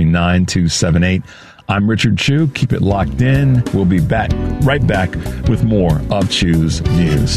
833-9278. I'm Richard Chew. Keep it locked in. We'll be right back with more of Chew's Views.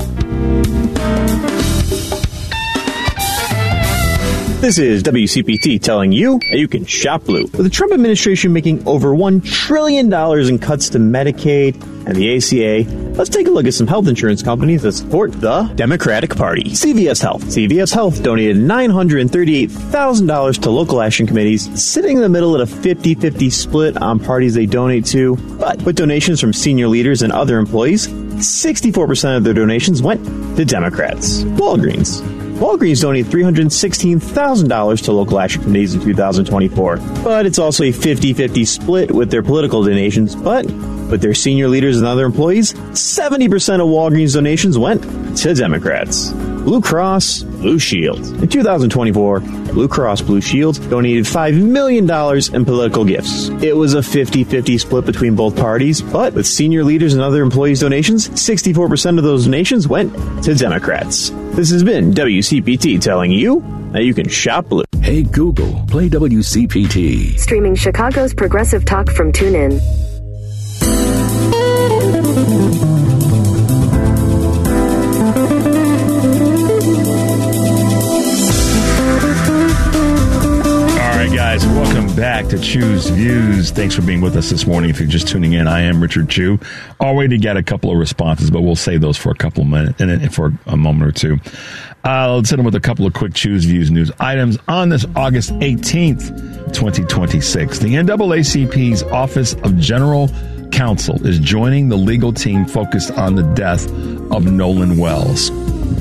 This is WCPT telling you that you can shop blue. With the Trump administration making over $1 trillion in cuts to Medicaid and the ACA, let's take a look at some health insurance companies that support the Democratic Party. CVS Health. CVS Health donated $938,000 to local action committees, sitting in the middle at a 50-50 split on parties they donate to. But with donations from senior leaders and other employees, 64% of their donations went to Democrats. Walgreens donated $316,000 to local action committees in 2024. But it's also a 50-50 split with their political donations. But with their senior leaders and other employees, 70% of Walgreens donations went to Democrats. Blue Cross Blue Shield. In 2024, Blue Cross Blue Shield donated $5 million in political gifts. It was a 50-50 split between both parties, but with senior leaders and other employees' donations, 64% of those donations went to Democrats. This has been WCPT telling you that you can shop blue. Hey Google, play WCPT. Streaming Chicago's progressive talk from TuneIn. Guys, welcome back to Chew's Views. Thanks for being with us this morning. If you're just tuning in, I am Richard Chew. Already got a couple of responses, but we'll save those for a couple of minutes and for a moment or two. Let's hit them with a couple of quick Chew's Views news items. On this August 18th, 2026, the NAACP's Office of General Counsel is joining the legal team focused on the death of Nolan Wells.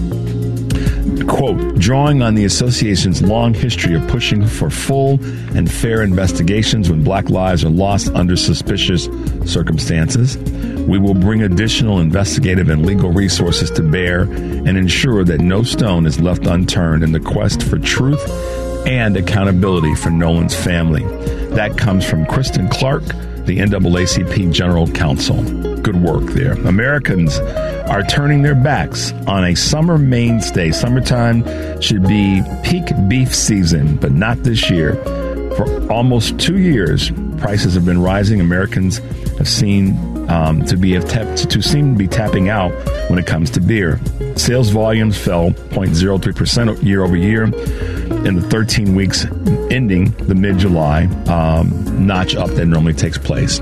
Quote, drawing on the association's long history of pushing for full and fair investigations when black lives are lost under suspicious circumstances, we will bring additional investigative and legal resources to bear and ensure that no stone is left unturned in the quest for truth and accountability for Nolan's family. That comes from Kristen Clark, the NAACP General Counsel. Good work there. Americans are turning their backs on a summer mainstay. Summertime should be peak beef season, but not this year. For almost 2 years, prices have been rising. Americans have seem to be tapping out when it comes to beer. Sales volumes fell 0.03% year over year in the 13 weeks ending the mid-July notch up that normally takes place.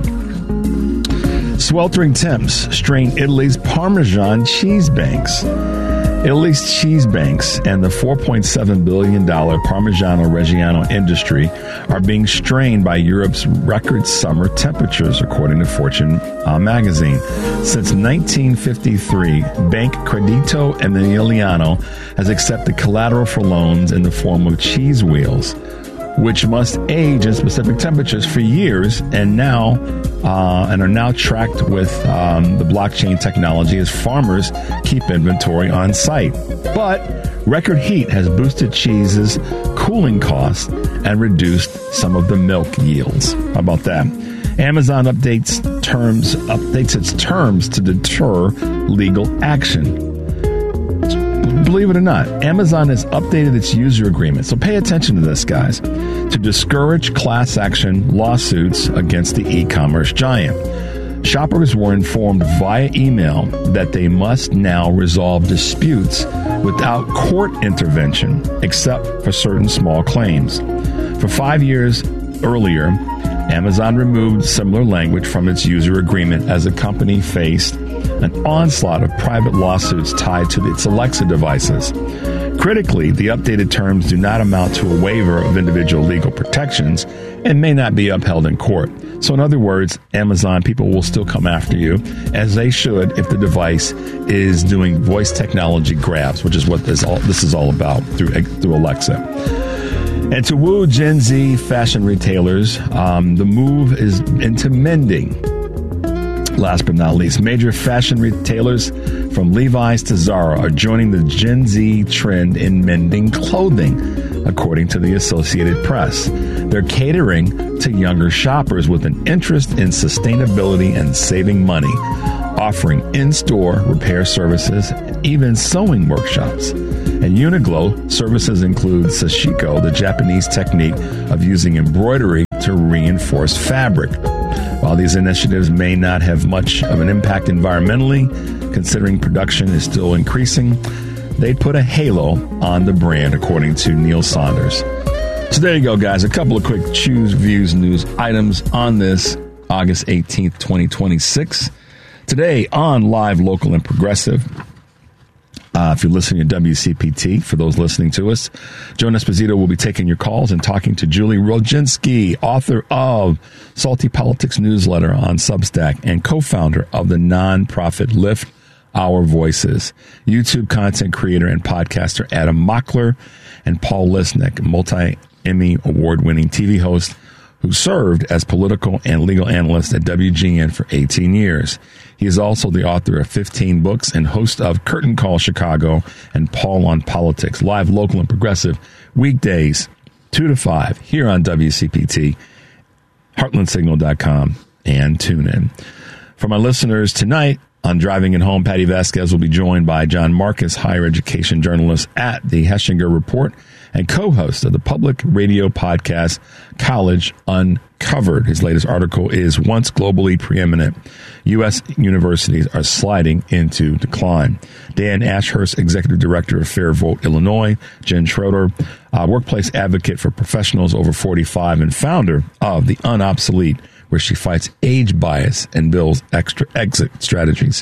Sweltering temps strain Italy's Parmesan cheese banks. Italy's cheese banks and the $4.7 billion Parmigiano Reggiano industry are being strained by Europe's record summer temperatures, according to Fortune magazine. Since 1953, Bank Credito Emiliano has accepted collateral for loans in the form of cheese wheels, which must age in specific temperatures for years and are now tracked with the blockchain technology as farmers keep inventory on site. But record heat has boosted cheese's cooling costs and reduced some of the milk yields. How about that? Amazon updates its terms to deter legal action. Believe it or not, Amazon has updated its user agreement. So pay attention to this, guys, to discourage class action lawsuits against the e-commerce giant. Shoppers were informed via email that they must now resolve disputes without court intervention, except for certain small claims. For 5 years earlier, Amazon removed similar language from its user agreement as the company faced an onslaught of private lawsuits tied to its Alexa devices. Critically, the updated terms do not amount to a waiver of individual legal protections and may not be upheld in court. So in other words, Amazon people will still come after you, as they should if the device is doing voice technology grabs, which is what this is all about through Alexa. And to woo Gen Z fashion retailers, the move is into mending. Last but not least, major fashion retailers from Levi's to Zara are joining the Gen Z trend in mending clothing, according to the Associated Press. They're catering to younger shoppers with an interest in sustainability and saving money, offering in-store repair services, and even sewing workshops. At Uniqlo, services include sashiko, the Japanese technique of using embroidery to reinforced fabric. While these initiatives may not have much of an impact environmentally, considering production is still increasing, they put a halo on the brand, according to Neil Saunders. So there you go, guys. A couple of quick Choose Views news items on this August 18th, 2026. Today on Live, Local, and Progressive. If you're listening to WCPT, for those listening to us, Joan Esposito will be taking your calls and talking to Julie Roginski, author of Salty Politics newsletter on Substack and co-founder of the nonprofit Lift Our Voices. YouTube content creator and podcaster Adam Mockler and Paul Lisnick, multi-Emmy award-winning TV host who served as political and legal analyst at WGN for 18 years. He is also the author of 15 books and host of Curtain Call Chicago and Paul on Politics, Live, Local, and Progressive, weekdays 2 to 5 here on WCPT, heartlandsignal.com, and TuneIn. For my listeners tonight on Driving It Home, Patty Vasquez will be joined by John Marcus, higher education journalist at the Heshinger Report and co-host of the public radio podcast College Uncovered. His latest article is Once Globally Preeminent, U.S. Universities Are Sliding into Decline. Dan Ashurst, Executive Director of Fair Vote Illinois. Jen Schroeder, workplace advocate for professionals over 45 and founder of The Unobsolete, where she fights age bias and builds extra exit strategies.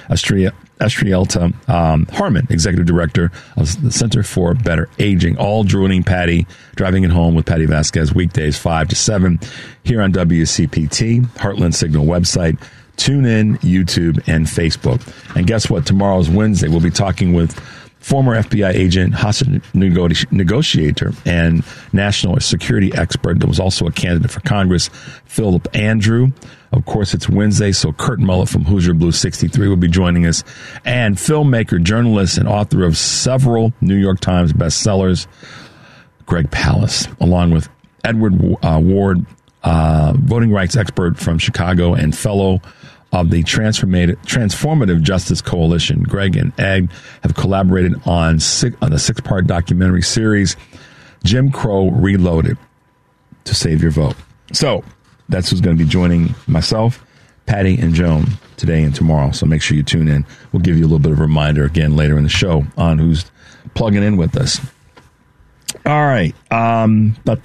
Estrielta Harmon, Executive Director of the Center for Better Aging. All joining Patty, Driving It Home with Patty Vasquez, weekdays 5 to 7 here on WCPT, Heartland Signal website, TuneIn, YouTube, and Facebook. And guess what? Tomorrow's Wednesday. We'll be talking with former FBI agent, hostage negotiator, and national security expert that was also a candidate for Congress, Philip Andrew. Of course, it's Wednesday, so Kurt Mullet from Hoosier Blue 63 will be joining us. And filmmaker, journalist, and author of several New York Times bestsellers, Greg Palast, along with Edward Ward, voting rights expert from Chicago and fellow of the Transformative Justice Coalition. Greg and Ed have collaborated on the 6-part documentary series, Jim Crow Reloaded, to save your vote. So that's who's going to be joining myself, Patty, and Joan today and tomorrow. So make sure you tune in. We'll give you a little bit of a reminder again later in the show on who's plugging in with us. All right. Let's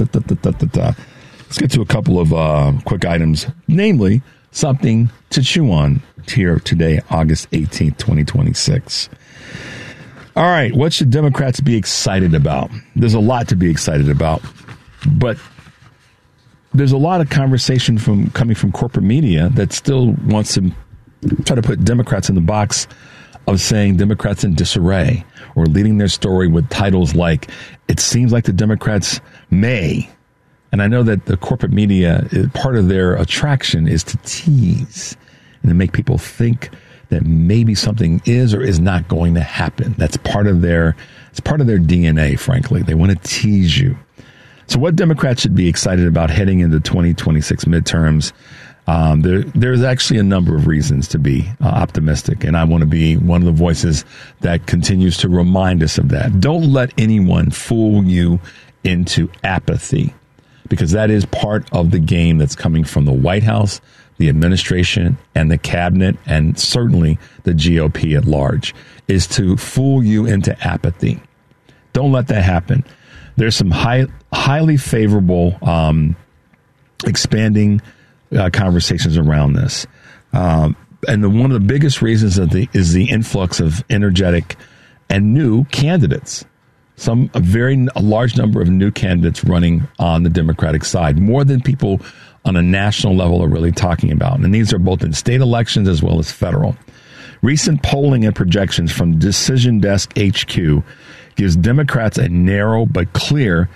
get to a couple of quick items, namely something to chew on here today, August 18th, 2026. All right, what should Democrats be excited about? There's a lot to be excited about, but there's a lot of conversation coming from corporate media that still wants to try to put Democrats in the box of saying Democrats in disarray or leading their story with titles like, it seems like the Democrats may. And I know that the corporate media, part of their attraction is to tease and to make people think that maybe something is or is not going to happen. That's part of their DNA, frankly. They want to tease you. So what Democrats should be excited about heading into 2026 midterms, there's actually a number of reasons to be optimistic. And I want to be one of the voices that continues to remind us of that. Don't let anyone fool you into apathy, because that is part of the game that's coming from the White House, the administration, and the cabinet, and certainly the GOP at large, is to fool you into apathy. Don't let that happen. There's some highly favorable expanding conversations around this. And one of the biggest reasons is the influx of energetic and new candidates. A large number of new candidates running on the Democratic side, more than people on a national level are really talking about. And these are both in state elections as well as federal. Recent polling and projections from Decision Desk HQ gives Democrats a narrow but clear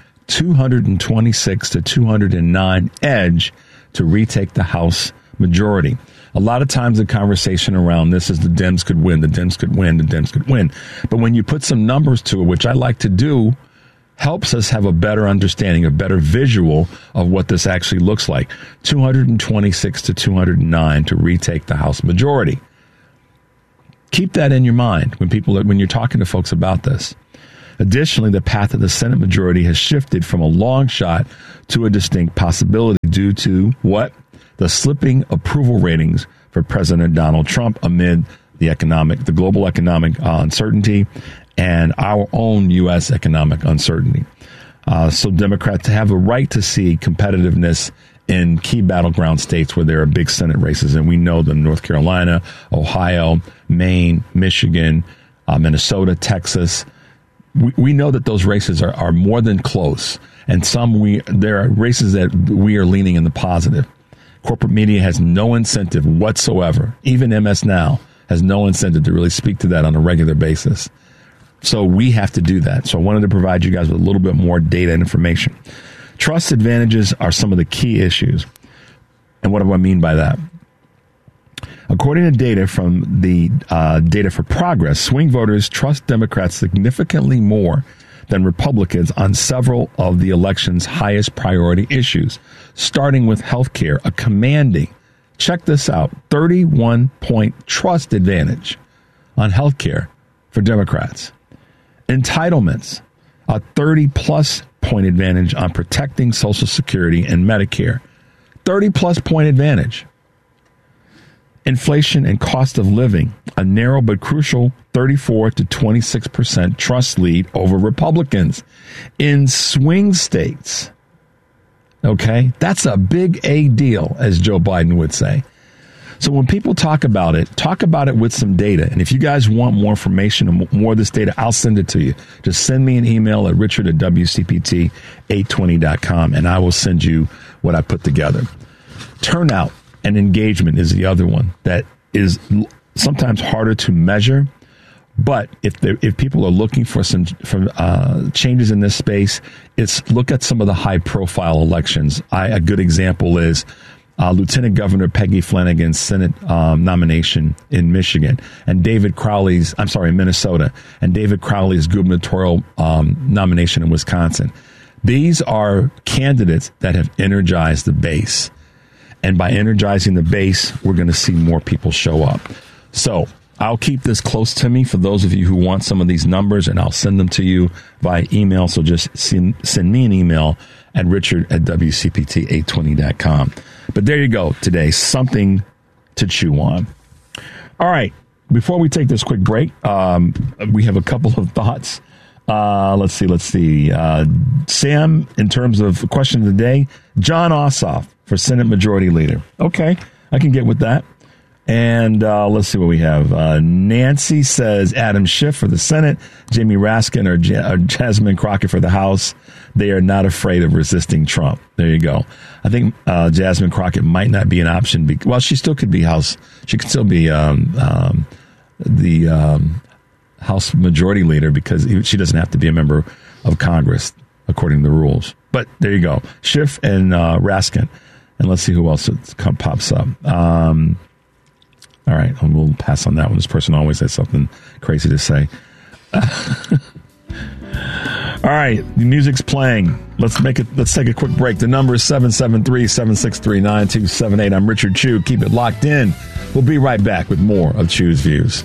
226 to 209 edge to retake the House majority. A lot of times the conversation around this is the Dems could win, the Dems could win, the Dems could win. But when you put some numbers to it, which I like to do, helps us have a better understanding, a better visual of what this actually looks like. 226 to 209 to retake the House majority. Keep that in your mind when you're talking to folks about this. Additionally, the path of the Senate majority has shifted from a long shot to a distinct possibility due to what? The slipping approval ratings for President Donald Trump amid the global economic uncertainty and our own U.S. economic uncertainty. So Democrats have a right to see competitiveness in key battleground states where there are big Senate races. And we know them: North Carolina, Ohio, Maine, Michigan, Minnesota, Texas. We know that those races are more than close. And there are races that we are leaning in the positive. Corporate media has no incentive whatsoever. Even MS Now has no incentive to really speak to that on a regular basis. So we have to do that. So I wanted to provide you guys with a little bit more data and information. Trust advantages are some of the key issues. And what do I mean by that? According to data from the Data for Progress, swing voters trust Democrats significantly more than Republicans on several of the election's highest priority issues, starting with health care, a commanding, check this out, 31-point trust advantage on health care for Democrats. Entitlements, a 30-plus point advantage on protecting Social Security and Medicare. 30-plus point advantage. Inflation and cost of living, a narrow but crucial 34 to 26% trust lead over Republicans in swing states. Okay, that's a big A deal, as Joe Biden would say. So when people talk about it with some data. And if you guys want more information and more of this data, I'll send it to you. Just send me an email at richard@wcpt820.com, and I will send you what I put together. Turnout and engagement is the other one that is sometimes harder to measure. But if people are looking for some changes in this space, it's look at some of the high profile elections. A good example is Lieutenant Governor Peggy Flanagan's Senate nomination in Michigan, and Minnesota, and David Crowley's gubernatorial nomination in Wisconsin. These are candidates that have energized the base. And by energizing the base, we're going to see more people show up. So I'll keep this close to me for those of you who want some of these numbers, and I'll send them to you via email. So just send me an email at richard@wcpt820.com. But there you go today. Something to chew on. All right. Before we take this quick break, we have a couple of thoughts. Let's see. Sam, in terms of question of the day, John Ossoff for Senate Majority Leader. Okay, I can get with that. And let's see what we have. Nancy says Adam Schiff for the Senate, Jamie Raskin or Jasmine Crockett for the House. They are not afraid of resisting Trump. There you go. I think Jasmine Crockett might not be an option. Well, she still could be House. She could still be the House Majority Leader because she doesn't have to be a member of Congress according to the rules. But there you go. Schiff and Raskin. And let's see who else pops up. All right, we'll pass on that one. This person always has something crazy to say. All right, the music's playing. Let's take a quick break. The number is 773-763-9278. I'm Richard Chew. Keep it locked in. We'll be right back with more of Chew's Views.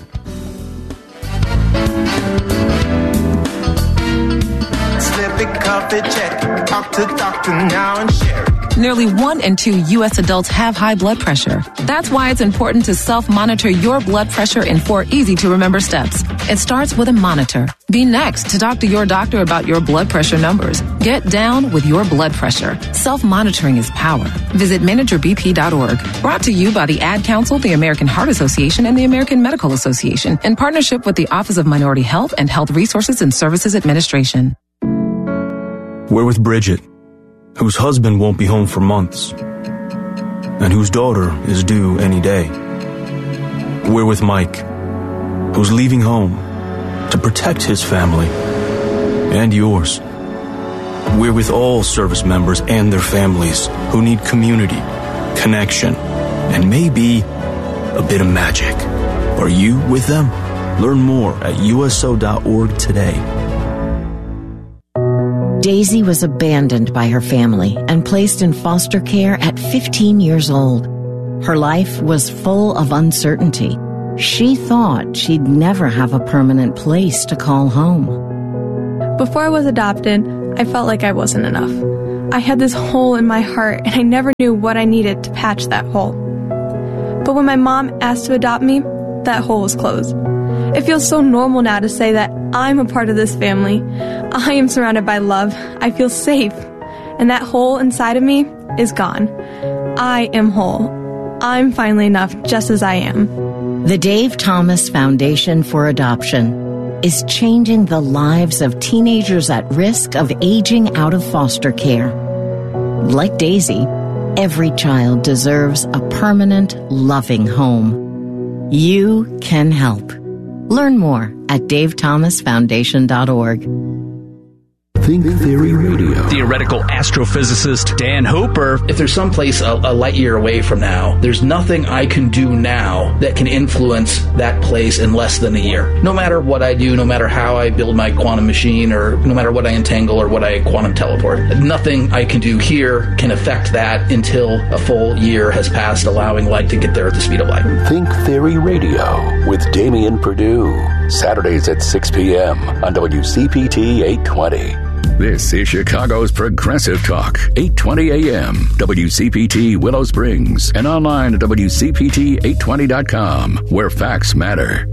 Slippy coffee check. Talk to doctor now and share it. Nearly 1 in 2 U.S. adults have high blood pressure. That's why it's important to self-monitor your blood pressure in 4 easy-to-remember steps. It starts with a monitor. Be next to talk to your doctor about your blood pressure numbers. Get down with your blood pressure. Self-monitoring is power. Visit managerbp.org. Brought to you by the Ad Council, the American Heart Association, and the American Medical Association, in partnership with the Office of Minority Health and Health Resources and Services Administration. We're with Bridget, whose husband won't be home for months, and whose daughter is due any day. We're with Mike, who's leaving home to protect his family and yours. We're with all service members and their families who need community, connection, and maybe a bit of magic. Are you with them? Learn more at USO.org today. Daisy was abandoned by her family and placed in foster care at 15 years old. Her life was full of uncertainty. She thought she'd never have a permanent place to call home. Before I was adopted, I felt like I wasn't enough. I had this hole in my heart, and I never knew what I needed to patch that hole. But when my mom asked to adopt me, that hole was closed. It feels so normal now to say that I'm a part of this family. I am surrounded by love. I feel safe. And that hole inside of me is gone. I am whole. I'm finally enough just as I am. The Dave Thomas Foundation for Adoption is changing the lives of teenagers at risk of aging out of foster care. Like Daisy, every child deserves a permanent, loving home. You can help. Learn more at davethomasfoundation.org. Think Theory Radio. Theoretical astrophysicist Dan Hooper. If there's someplace a light year away from now, there's nothing I can do now that can influence that place in less than a year. No matter what I do, no matter how I build my quantum machine, or no matter what I entangle or what I quantum teleport, nothing I can do here can affect that until a full year has passed, allowing light to get there at the speed of light. Think Theory Radio with Damian Perdue. Saturdays at 6 p.m. on WCPT 820. This is Chicago's Progressive Talk, 820 a.m., WCPT Willow Springs, and online at WCPT820.com, where facts matter.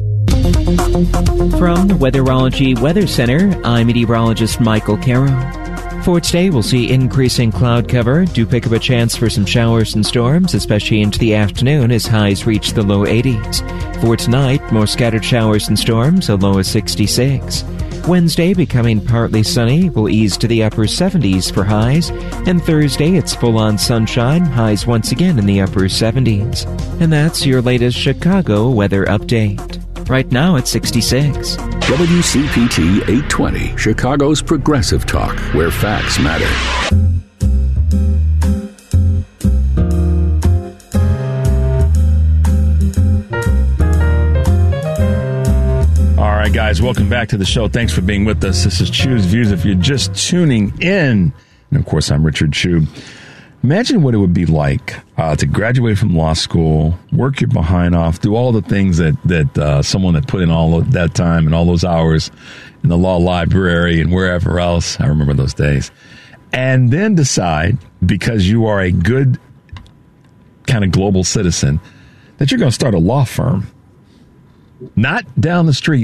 From the Weatherology Weather Center, I'm meteorologist Michael Caro. For today, we'll see increasing cloud cover. Do pick up a chance for some showers and storms, especially into the afternoon as highs reach the low 80s. For tonight, more scattered showers and storms, a low of 66. Wednesday, becoming partly sunny, will ease to the upper 70s for highs. And Thursday, it's full-on sunshine, highs once again in the upper 70s. And that's your latest Chicago weather update. Right now, it's 66. WCPT 820, Chicago's Progressive Talk, where facts matter. All right, guys, welcome back to the show. Thanks for being with us. This is Chew's Views. If you're just tuning in, and of course, I'm Richard Chew. Imagine what it would be like to graduate from law school, work your behind off, do all the things that someone that put in all of that time and all those hours in the law library and wherever else. I remember those days. And then decide, because you are a good kind of global citizen, that you're going to start a law firm. Not down the street,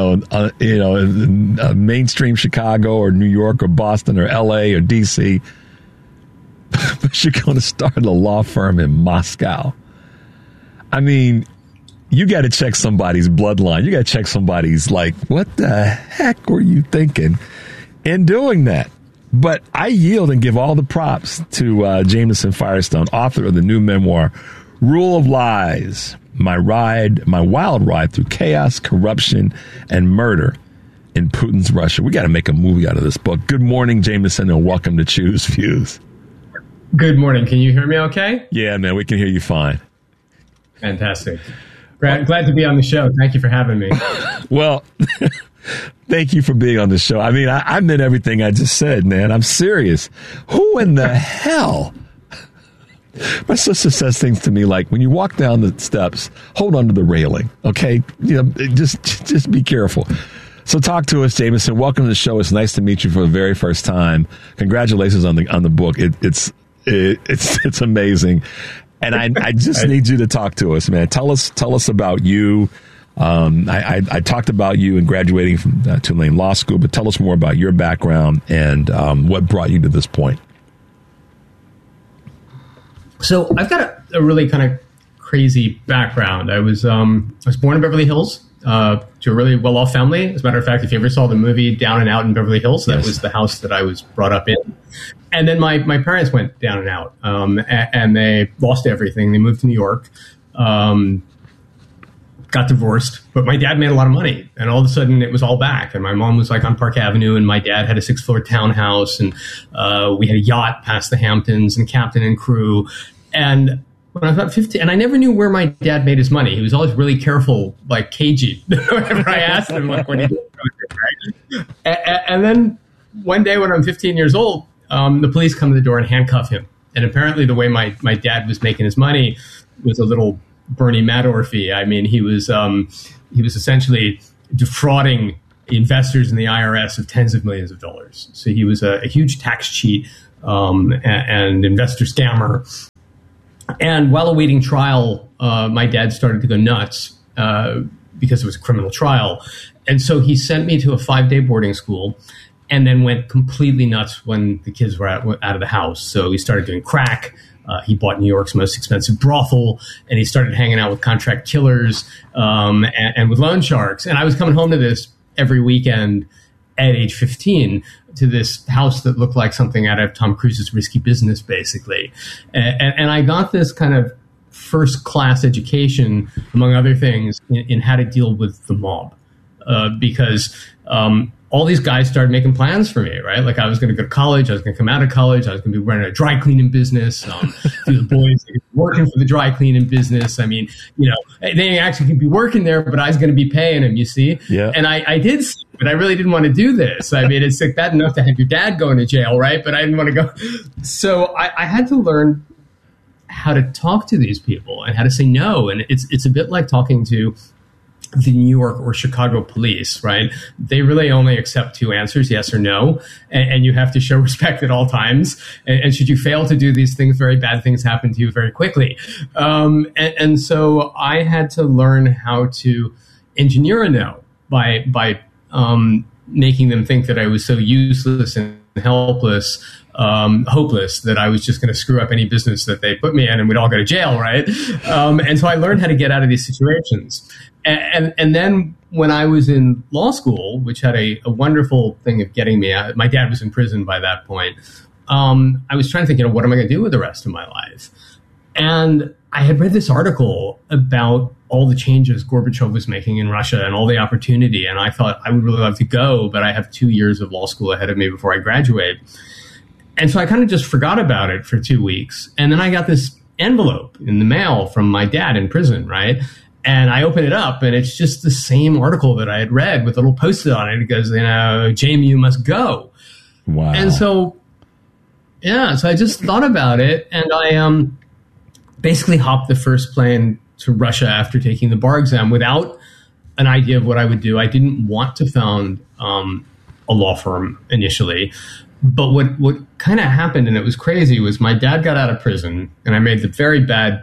mainstream Chicago or New York or Boston or L.A. or D.C., but you're going to start a law firm in Moscow. I mean, you got to check somebody's bloodline. You got to check somebody's, like, what the heck were you thinking in doing that? But I yield and give all the props to Jameson Firestone, author of the new memoir, Rule of Lies, my wild ride through chaos, corruption, and murder in Putin's Russia. We got to make a movie out of this book. Good morning, Jameson, and welcome to Chew's Views. Good morning. Can you hear me okay? Yeah, man, we can hear you fine. Fantastic. Glad to be on the show. Thank you for having me. Well, thank you for being on the show. I mean, I meant everything I just said, man. I'm serious. Who in the hell? My sister says things to me like, when you walk down the steps, hold on to the railing, okay? Just be careful. So talk to us, Jameson. Welcome to the show. It's nice to meet you for the very first time. Congratulations on the book. It's amazing. And I just need you to talk to us, man. Tell us about you. I talked about you in graduating from Tulane Law School, but tell us more about your background and what brought you to this point. So I've got a really kind of crazy background. I was born in Beverly Hills to a really well-off family. As a matter of fact, if you ever saw the movie Down and Out in Beverly Hills, that was the house that I was brought up in. And then my parents went down and out, and they lost everything. They moved to New York, got divorced, but my dad made a lot of money, and all of a sudden it was all back. And my mom was like on Park Avenue, and my dad had a 6-floor townhouse, and we had a yacht past the Hamptons and captain and crew. And when I was about 15, and I never knew where my dad made his money. He was always really careful, like cagey, whenever I asked him, like, what he did. And then one day when I'm 15 years old, the police come to the door and handcuff him. And apparently the way my dad was making his money was a little Bernie Madoff-y. I mean, he was essentially defrauding investors in the IRS of tens of millions of dollars. So he was a huge tax cheat and investor scammer. And while awaiting trial, my dad started to go nuts because it was a criminal trial. And so he sent me to a 5-day boarding school and then went completely nuts when the kids were out of the house. So he started doing crack. He bought New York's most expensive brothel, and he started hanging out with contract killers and with loan sharks. And I was coming home to this every weekend at age 15 to this house that looked like something out of Tom Cruise's Risky Business, basically. And I got this kind of first-class education, among other things, in how to deal with the mob. Because all these guys started making plans for me, right? Like I was going to go to college, I was going to come out of college, I was going to be running a dry cleaning business. The boys working for the dry cleaning business. I mean, they actually could be working there, but I was going to be paying them, you see? Yeah. And I did, but I really didn't want to do this. I mean, it's like bad enough to have your dad going to jail, right? But I didn't want to go. So I had to learn how to talk to these people and how to say no. And it's a bit like talking to the New York or Chicago police, right? They really only accept 2 answers, yes or no, and you have to show respect at all times. And should you fail to do these things, very bad things happen to you very quickly. And so I had to learn how to engineer a no by making them think that I was so useless and helpless, hopeless, that I was just going to screw up any business that they put me in and we'd all go to jail, right? And so I learned how to get out of these situations. And then when I was in law school, which had a wonderful thing of getting me out, my dad was in prison by that point. I was trying to think, what am I going to do with the rest of my life? And I had read this article about all the changes Gorbachev was making in Russia and all the opportunity. And I thought I would really love to go, but I have 2 years of law school ahead of me before I graduate. And so I kind of just forgot about it for 2 weeks. And then I got this envelope in the mail from my dad in prison, right? And I open it up, and it's just the same article that I had read with a little post-it on it. It goes, JMU must go. Wow. And so, so I just thought about it, and I basically hopped the first plane to Russia after taking the bar exam without an idea of what I would do. I didn't want to found a law firm initially. But what kind of happened, and it was crazy, was my dad got out of prison, and I made the very bad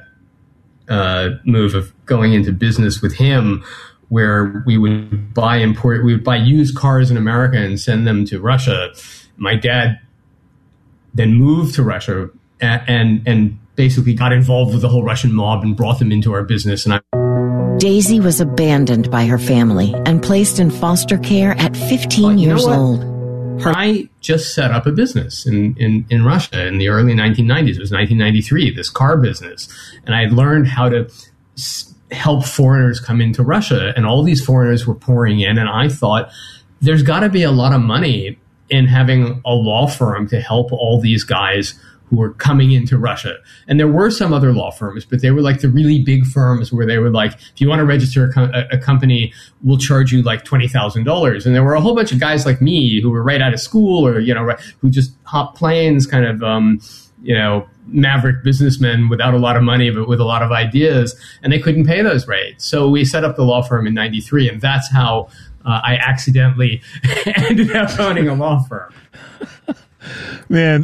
move of going into business with him, where we would buy used cars in America and send them to Russia. My dad then moved to Russia and basically got involved with the whole Russian mob and brought them into our business. And Daisy was abandoned by her family and placed in foster care at 15 years old. I just set up a business in Russia in the early 1990s. It was 1993, this car business. And I learned how to help foreigners come into Russia. And all these foreigners were pouring in. And I thought, there's got to be a lot of money in having a law firm to help all these guys who were coming into Russia. And there were some other law firms, but they were like the really big firms where they were like, if you want to register a company, we'll charge you like $20,000. And there were a whole bunch of guys like me who were right out of school or, who just hopped planes, kind of, maverick businessmen without a lot of money, but with a lot of ideas, and they couldn't pay those rates. So we set up the law firm in 93, and that's how I accidentally ended up owning a law firm. Man,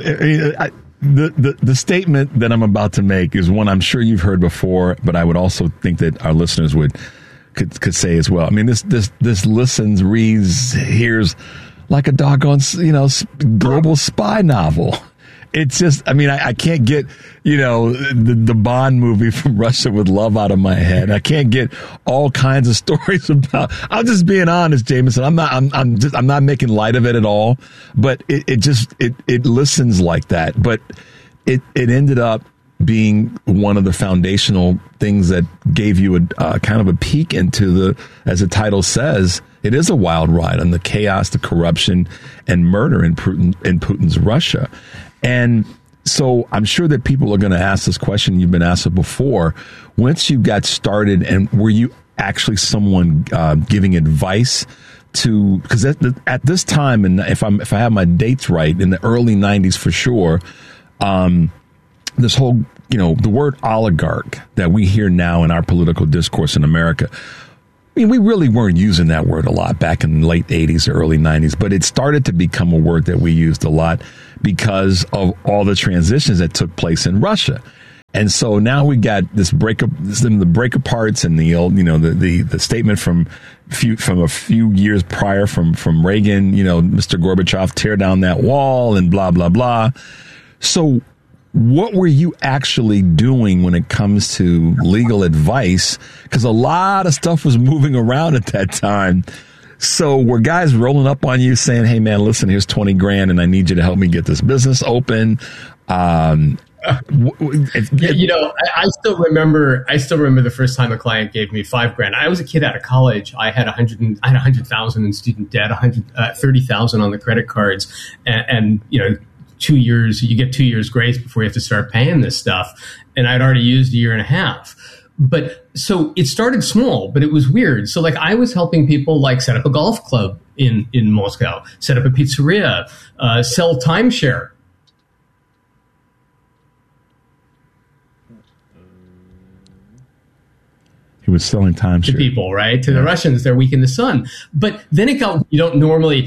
the statement that I'm about to make is one I'm sure you've heard before, but I would also think that our listeners could say as well. I mean, this reads, hears like a doggone, global spy novel. It's just, I can't get, the Bond movie from Russia with Love out of my head. I can't get all kinds of stories about, I'm just being honest, Jameson. I'm not making light of it at all, but it listens like that. But it ended up being one of the foundational things that gave you a kind of a peek into as the title says, it is a wild ride on the chaos, the corruption, and murder in Putin's Russia. And so I'm sure that people are going to ask this question. You've been asked it before. Once you got started, and were you actually someone giving advice to? Because at this time, and if I have my dates right, in the early 90s for sure, this whole the word oligarch that we hear now in our political discourse in America mean, we really weren't using that word a lot back in the late 80s or early 90s, but it started to become a word that we used a lot because of all the transitions that took place in Russia. And so now we got the break aparts and the statement from a few years prior from Reagan, Mr. Gorbachev, tear down that wall and blah, blah, blah. So what were you actually doing when it comes to legal advice? Because a lot of stuff was moving around at that time. So were guys rolling up on you saying, hey, man, listen, here's 20 grand and I need you to help me get this business open? I still remember the first time a client gave me $5,000. I was a kid out of college. I had $100,000 in student debt, $30,000 on the credit cards, and 2 years, you get 2 years grace before you have to start paying this stuff. And I'd already used a year and a half. But so it started small, but it was weird. So like I was helping people like set up a golf club in Moscow, set up a pizzeria, sell timeshare. He was selling timeshare to people, right? To the Russians, they're weak in the sun. But then it got, you don't normally,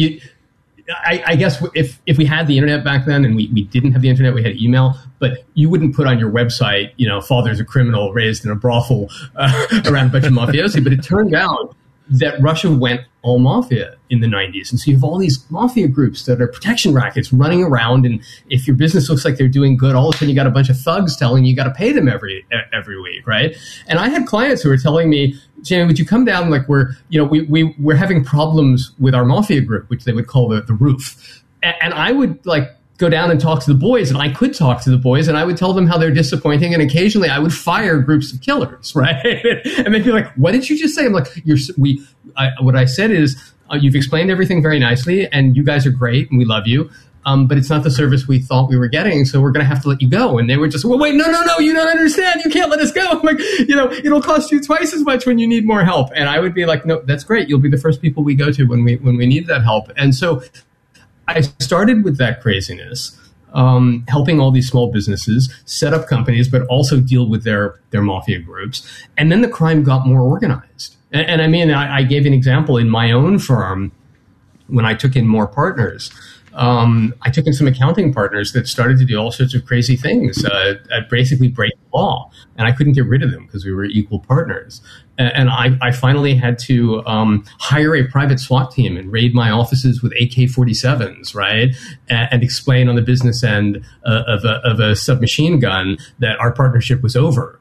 I guess if we had the internet back then and we didn't have the internet, we had email, but you wouldn't put on your website, father's a criminal raised in a brothel around a bunch of mafiosi. But it turned out that Russia went all mafia in the 90s. And so you have all these mafia groups that are protection rackets running around. And if your business looks like they're doing good, all of a sudden you got a bunch of thugs telling you got to pay them every week, right? And I had clients who were telling me, Jamie, would you come down? Like we're having problems with our mafia group, which they would call the roof. And I would like go down and talk to the boys, and I could talk to the boys, and I would tell them how they're disappointing, and occasionally I would fire groups of killers, right? And they'd be like, what did you just say? I'm like, what I said is, you've explained everything very nicely, and you guys are great, and we love you, but it's not the service we thought we were getting, so we're going to have to let you go. And they were just, well, wait, no, you don't understand. You can't let us go. I'm like, it'll cost you twice as much when you need more help. And I would be like, no, that's great. You'll be the first people we go to when we need that help. And so I started with that craziness, helping all these small businesses set up companies, but also deal with their mafia groups. And then the crime got more organized. And I mean, I gave an example in my own firm when I took in more partners. I took in some accounting partners that started to do all sorts of crazy things, basically break the law. And I couldn't get rid of them because we were equal partners. And I finally had to hire a private SWAT team and raid my offices with AK-47s, right? And explain on the business end of a submachine gun that our partnership was over,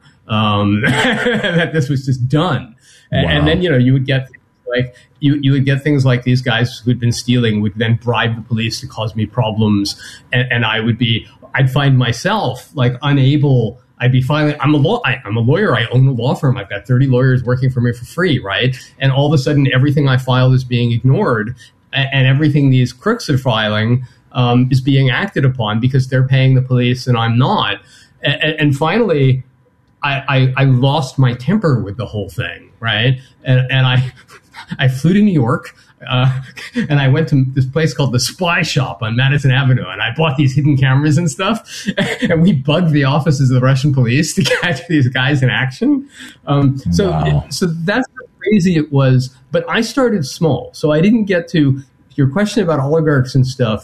that this was just done. Wow. And then, you would get like you would get things like these guys who'd been stealing would then bribe the police to cause me problems, and I'd find myself like unable. I'd be filing. I'm a lawyer. I own a law firm. I've got 30 lawyers working for me for free, right? And all of a sudden, everything I file is being ignored, and everything these crooks are filing is being acted upon because they're paying the police and I'm not. And finally, I lost my temper with the whole thing, right? And I flew to New York, and I went to this place called the Spy Shop on Madison Avenue, and I bought these hidden cameras and stuff, and we bugged the offices of the Russian police to catch these guys in action. So that's how crazy it was. But I started small, so I didn't get to your question about oligarchs and stuff.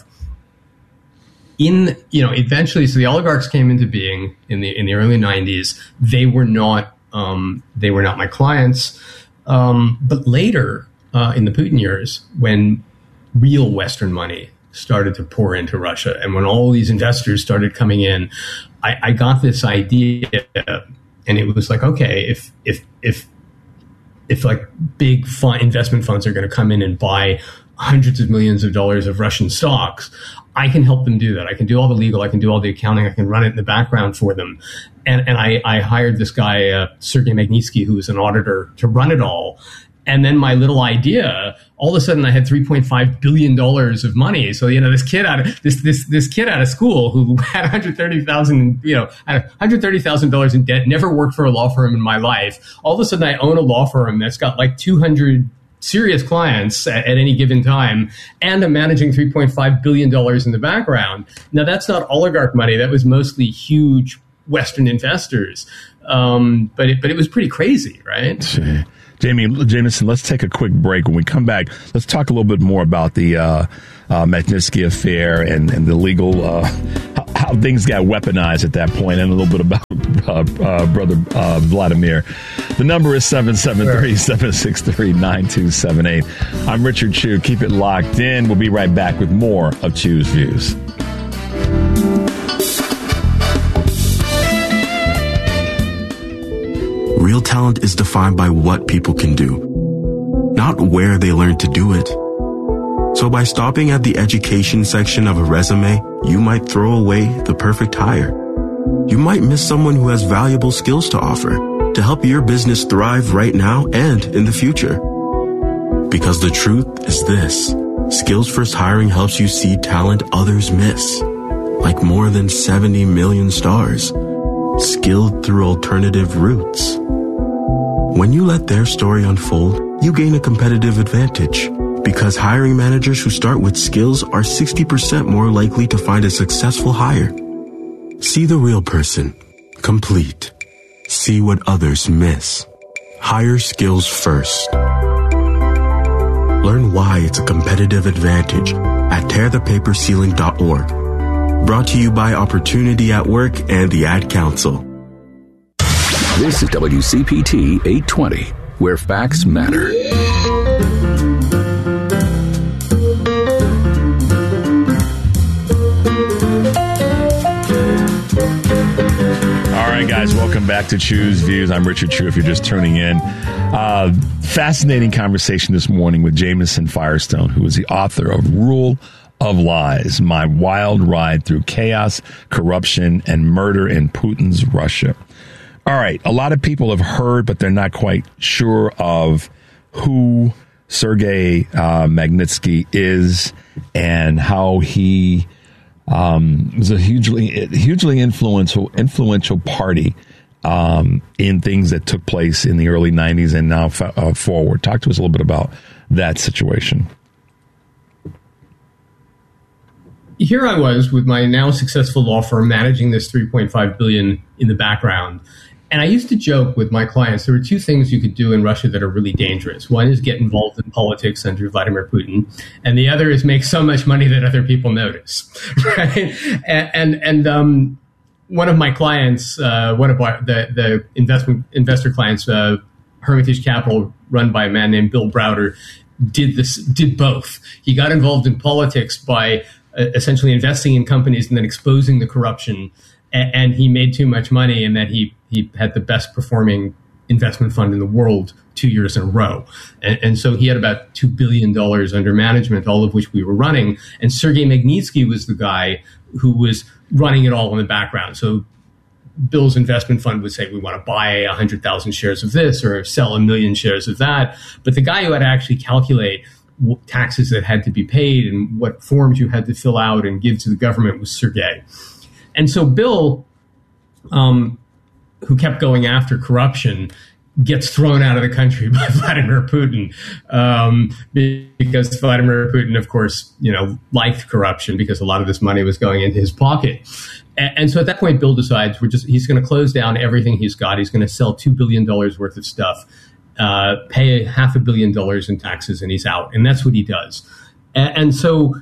Eventually, so the oligarchs came into being in the early 90s. They were not my clients. But later, in the Putin years, when real Western money started to pour into Russia, and when all these investors started coming in, I got this idea, and it was like, okay, if like big investment funds are going to come in and buy hundreds of millions of dollars of Russian stocks, I can help them do that. I can do all the legal, I can do all the accounting, I can run it in the background for them. And I hired this guy, Sergei Magnitsky, who was an auditor, to run it all. And then my little idea, all of a sudden I had $3.5 billion of money. So, this kid out of school who had $130,000 in debt, never worked for a law firm in my life. All of a sudden I own a law firm that's got like 200 serious clients at any given time, and I'm managing $3.5 billion in the background. Now, that's not oligarch money. That was mostly huge Western investors. But it was pretty crazy, right? Jameson, let's take a quick break. When we come back, let's talk a little bit more about the Magnitsky affair and the legal, how things got weaponized at that point, and a little bit about Brother Vladimir. The number is 773-763-9278. I'm Richard Chu. Keep it locked in. We'll be right back with more of Chu's Views. Real talent is defined by what people can do, not where they learn to do it. So by stopping at the education section of a resume, you might throw away the perfect hire. You might miss someone who has valuable skills to offer to help your business thrive right now and in the future. Because the truth is this: Skills First Hiring helps you see talent others miss, like more than 70 million stars, skilled through alternative routes. When you let their story unfold, you gain a competitive advantage, because hiring managers who start with skills are 60% more likely to find a successful hire. See the real person, complete. See what others miss. Hire skills first. Learn why it's a competitive advantage at tearthepaperceiling.org. Brought to you by Opportunity at Work and the Ad Council. This is WCPT 820, where facts matter. All right, guys, welcome back to Chu's Views. I'm Richard Chu, if you're just tuning in. Fascinating conversation this morning with Jameson Firestone, who is the author of Rule of Lies, My Wild Ride Through Chaos, Corruption, and Murder in Putin's Russia. All right, a lot of people have heard, but they're not quite sure of who Sergei Magnitsky is and how he was a hugely influential party in things that took place in the early 90s and now forward. Talk to us a little bit about that situation. Here I was with my now successful law firm managing this $3.5 billion in the background. And I used to joke with my clients, there were two things you could do in Russia that are really dangerous. One is get involved in politics under Vladimir Putin, and the other is make so much money that other people notice, right? And one of my clients, one of the investor clients, Hermitage Capital, run by a man named Bill Browder, did both. He got involved in politics by essentially investing in companies and then exposing the corruption. And he made too much money, and that he had the best performing investment fund in the world 2 years in a row. And so he had about $2 billion under management, all of which we were running. And Sergei Magnitsky was the guy who was running it all in the background. So Bill's investment fund would say, we want to buy 100,000 shares of this or sell 1 million shares of that. But the guy who had to actually calculate what taxes that had to be paid and what forms you had to fill out and give to the government was Sergei. And so Bill, who kept going after corruption, gets thrown out of the country by Vladimir Putin, because Vladimir Putin, of course, liked corruption because a lot of this money was going into his pocket. And so at that point, Bill decides he's going to close down everything he's got. He's going to sell $2 billion worth of stuff, pay $500 million in taxes, and he's out. And that's what he does. And so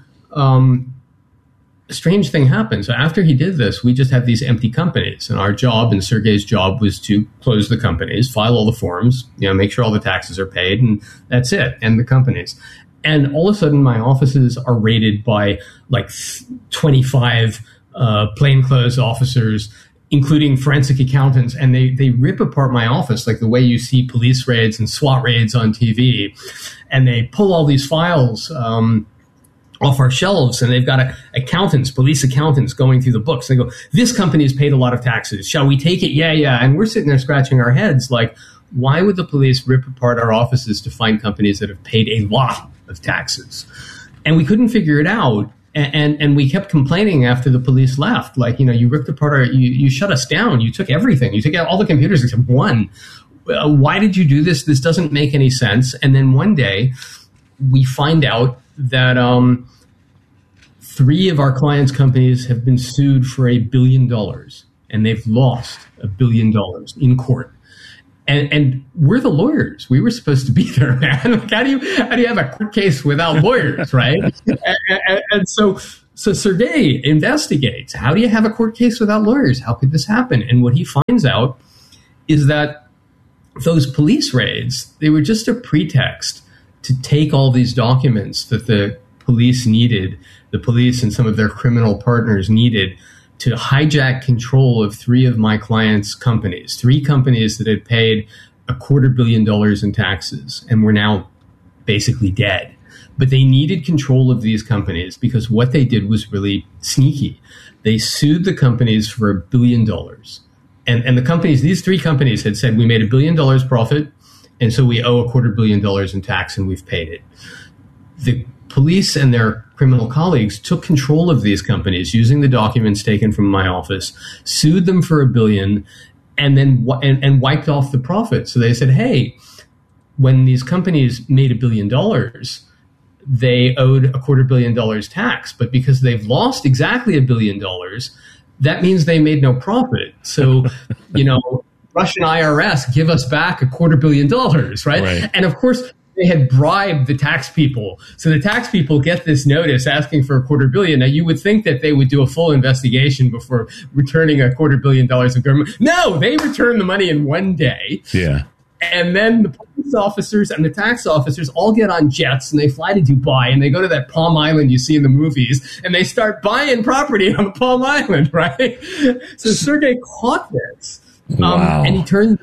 a strange thing happened. So after he did this, we just had these empty companies, and our job and Sergei's job was to close the companies, file all the forms, make sure all the taxes are paid, and that's it, end the companies. And all of a sudden, my offices are raided by like 25 plainclothes officers, including forensic accountants, and they rip apart my office like the way you see police raids and SWAT raids on TV, and they pull all these files off our shelves, and they've got police accountants going through the books. They go, this company has paid a lot of taxes. Shall we take it? Yeah. And we're sitting there scratching our heads like, why would the police rip apart our offices to find companies that have paid a lot of taxes? And we couldn't figure it out. And we kept complaining after the police left. Like, you ripped apart you shut us down. You took everything. You took out all the computers except one. Why did you do this? This doesn't make any sense. And then one day we find out that 3 of our clients' companies have been sued for $1 billion, and they've lost $1 billion in court. And we're the lawyers. We were supposed to be there, man. Like, how do you have a court case without lawyers, right? and so Sergei investigates. How do you have a court case without lawyers? How could this happen? And what he finds out is that those police raids, they were just a pretext to take all these documents that the police needed, the police and some of their criminal partners needed, to hijack control of 3 of my clients' companies, 3 companies that had paid $250 million in taxes and were now basically dead. But they needed control of these companies because what they did was really sneaky. They sued the companies for $1 billion. And the companies, these 3 companies had said, we made $1 billion profit, and so we owe $250 million in tax, and we've paid it. The police and their criminal colleagues took control of these companies using the documents taken from my office, sued them for $1 billion, and then and wiped off the profit. So they said, hey, when these companies made $1 billion, they owed $250 million tax, but because they've lost exactly $1 billion, that means they made no profit. So, Russian IRS, give us back $250 million, right? And of course, they had bribed the tax people. So the tax people get this notice asking for $250 million. Now, you would think that they would do a full investigation before returning $250 million of government. No, they return the money in one day. Yeah. And then the police officers and the tax officers all get on jets and they fly to Dubai and they go to that Palm Island you see in the movies and they start buying property on Palm Island, right? So Sergei caught this. Wow. And he turned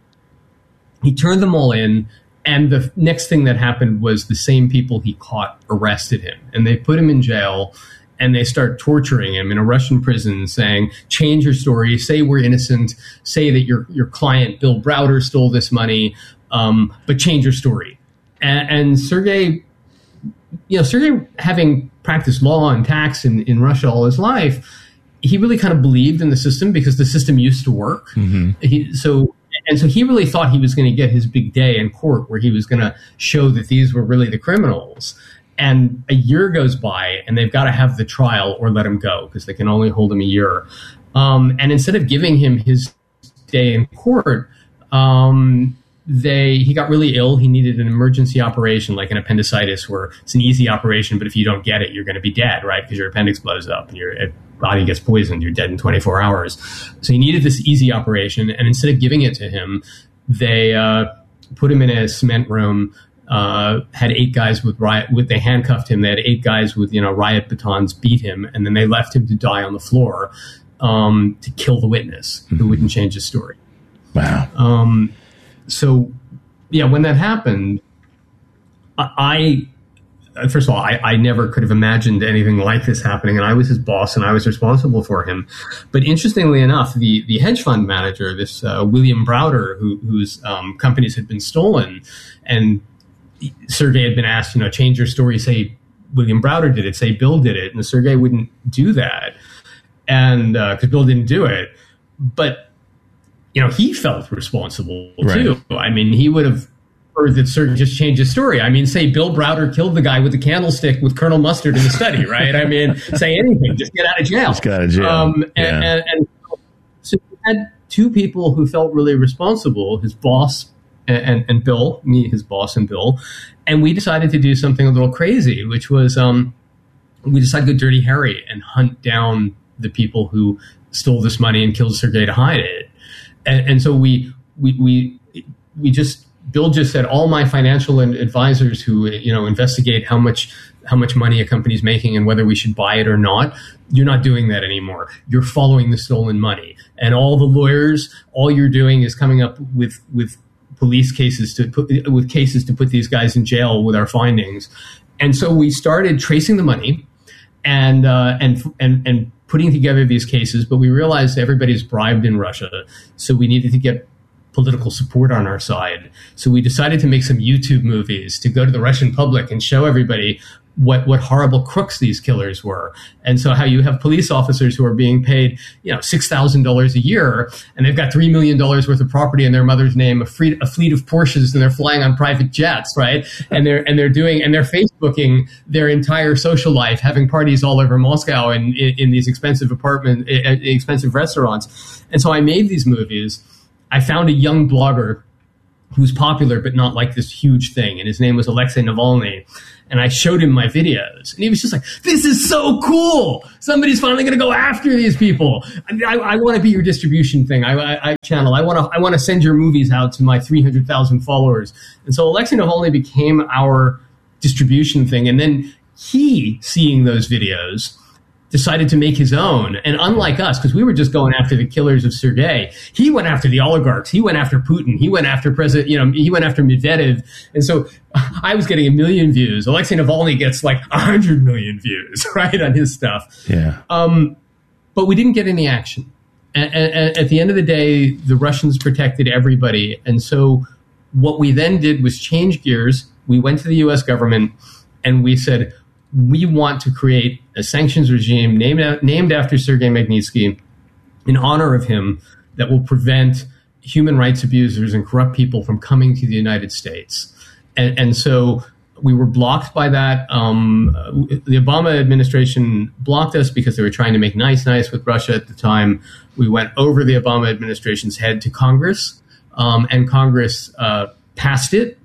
them all in. And the next thing that happened was the same people he caught arrested him. And they put him in jail and they start torturing him in a Russian prison, saying, change your story, say we're innocent, say that your client, Bill Browder, stole this money, but change your story. And Sergei, Sergei, having practiced law and tax in Russia all his life, he really kind of believed in the system because the system used to work. Mm-hmm. So he really thought he was going to get his big day in court where he was going to show that these were really the criminals. And a year goes by and they've got to have the trial or let him go because they can only hold him a year. And instead of giving him his day in court, he got really ill. He needed an emergency operation like an appendicitis where it's an easy operation, but if you don't get it, you're going to be dead, right? Because your appendix blows up and your body gets poisoned. You're dead in 24 hours. So he needed this easy operation. And instead of giving it to him, they put him in a cement room, had 8 guys they handcuffed him. They had 8 guys with, riot batons beat him. And then they left him to die on the floor to kill the witness who wouldn't change his story. Wow. So, when that happened, first of all, I never could have imagined anything like this happening, and I was his boss, and I was responsible for him. But interestingly enough, the hedge fund manager, this William Browder, whose companies had been stolen, and Sergei had been asked, change your story, say William Browder did it, say Bill did it, and Sergei wouldn't do that, and because Bill didn't do it, but he felt responsible too. I mean, he would have heard that Sergei just changed his story. I mean, say Bill Browder killed the guy with the candlestick with Colonel Mustard in the study, right? I mean, say anything, just get out of jail. Just get out of jail. And so we had 2 people who felt really responsible, his boss and Bill, me, his boss and Bill, and we decided to do something a little crazy, which was we decided to go Dirty Harry and hunt down the people who stole this money and killed Sergei to hide it. And so we just, Bill just said, all my financial advisors who, investigate how much money a company's making and whether we should buy it or not, you're not doing that anymore. You're following the stolen money. And all the lawyers, all you're doing is coming up with police cases to put these guys in jail with our findings. And so we started tracing the money and putting together these cases, but we realized everybody's bribed in Russia, so we needed to get political support on our side. So we decided to make some YouTube movies to go to the Russian public and show everybody what horrible crooks these killers were. And so how you have police officers who are being paid, $6,000 a year, and they've got $3 million worth of property in their mother's name, a fleet of Porsches, and they're flying on private jets, right? And they're Facebooking their entire social life, having parties all over Moscow and in these expensive expensive restaurants. And so I made these movies. I found a young blogger who was popular but not like this huge thing, and his name was Alexei Navalny. And I showed him my videos, and he was just like, "This is so cool! Somebody's finally going to go after these people. I want to be your distribution thing. I channel. I want to send your movies out to my 300,000 followers." And so Alexei Navalny became our distribution thing. And then he, seeing those videos, decided to make his own. And unlike us, because we were just going after the killers of Sergei, he went after the oligarchs. He went after Putin. He went after he went after Medvedev. And so I was getting 1 million views. Alexei Navalny gets like 100 million views, right, on his stuff. Yeah. But we didn't get any action. And at the end of the day, the Russians protected everybody. And so what we then did was change gears. We went to the U.S. government and we said, we want to create a sanctions regime named after Sergei Magnitsky in honor of him that will prevent human rights abusers and corrupt people from coming to the United States. And so we were blocked by that. The Obama administration blocked us because they were trying to make nice with Russia at the time. We went over the Obama administration's head to Congress, and Congress passed it.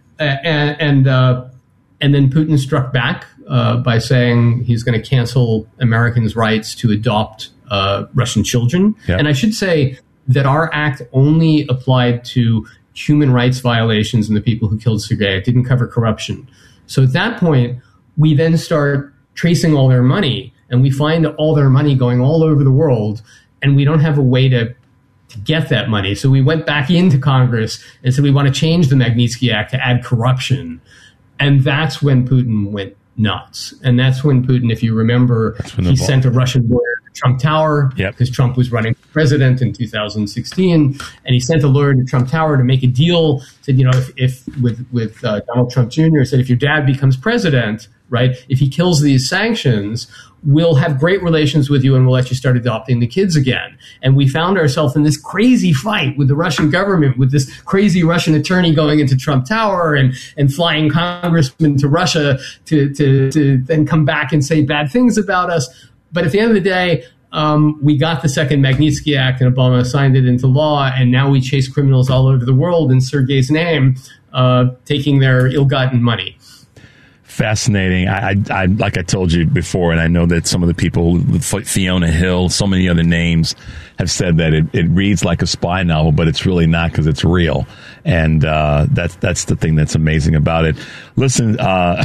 And then Putin struck back by saying he's going to cancel Americans' rights to adopt Russian children. Yeah. And I should say that our act only applied to human rights violations and the people who killed Sergei. It didn't cover corruption. So at that point, we then start tracing all their money, and we find all their money going all over the world, and we don't have a way to get that money. So we went back into Congress and said we want to change the Magnitsky Act to add corruption. And that's when Putin went nuts. And that's when Putin, if you remember, he sent a Russian lawyer to Trump Tower because Trump was running for president in 2016. And he sent a lawyer to Trump Tower to make a deal. Said, if with Donald Trump Jr., said, if your dad becomes president, right, if he kills these sanctions, we'll have great relations with you and we'll let you start adopting the kids again. And we found ourselves in this crazy fight with the Russian government, with this crazy Russian attorney going into Trump Tower and flying congressmen to Russia to then come back and say bad things about us. But at the end of the day, we got the second Magnitsky Act and Obama signed it into law. And now we chase criminals all over the world in Sergei's name, taking their ill-gotten money. Fascinating. I like I told you before, and I know that some of the people, Fiona Hill, so many other names, have said that it reads like a spy novel, but it's really not because it's real. And that's the thing that's amazing about it. Listen,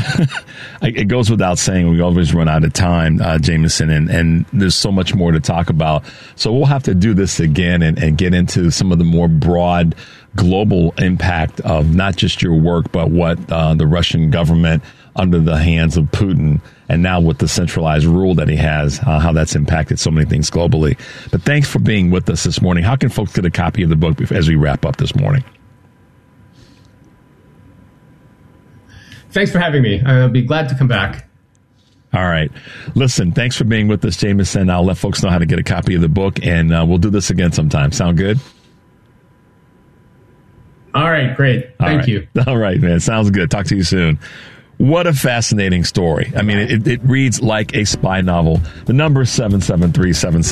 it goes without saying we always run out of time, Jameson, and there's so much more to talk about. So we'll have to do this again and get into some of the more broad global impact of not just your work, but what the Russian government under the hands of Putin, and now with the centralized rule that he has, how that's impacted so many things globally. But thanks for being with us this morning. How can folks get a copy of the book as we wrap up this morning? Thanks for having me. I'll be glad to come back. All right. Listen, thanks for being with us, Jameson. I'll let folks know how to get a copy of the book, and we'll do this again sometime. Sound good? All right, great. Thank you. All right, man. Sounds good. Talk to you soon. What a fascinating story. I mean, it reads like a spy novel. The number is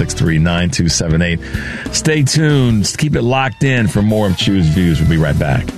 773-763-9278. Stay tuned. Keep it locked in for more of Chew's Views. We'll be right back.